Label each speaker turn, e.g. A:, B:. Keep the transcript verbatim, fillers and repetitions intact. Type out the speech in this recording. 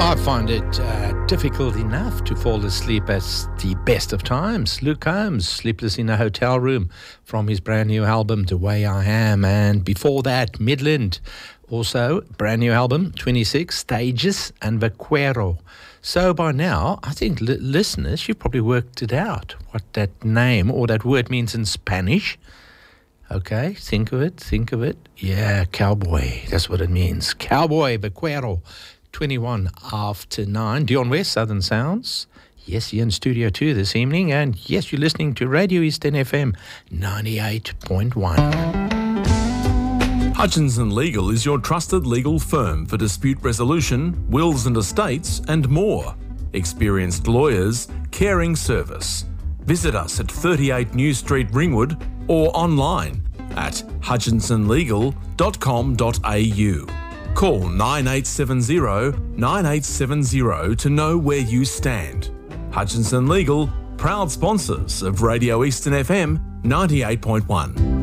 A: I find it uh, difficult enough to fall asleep at the best of times. Luke Combs, Sleepless in a Hotel Room, from his brand new album, The Way I Am. And before that, Midland, also brand new album, twenty-six, Stages and Vaquero. So by now, I think li- listeners, you've probably worked it out, what that name or that word means in Spanish. Okay, think of it, think of it. Yeah, cowboy, that's what it means. Cowboy, Vaquero. twenty-one after nine. Dion West, Southern Sounds. Yes, you're in Studio two this evening. And yes, you're listening to Radio Eastern F M ninety-eight point one.
B: Hutchinson Legal is your trusted legal firm for dispute resolution, wills and estates, and more. Experienced lawyers, caring service. Visit us at thirty-eight New Street, Ringwood, or online at hutchinson legal dot com dot a u. Call nine eight seven zero, nine eight seven zero to know where you stand. Hutchinson Legal, proud sponsors of Radio Eastern F M ninety-eight point one.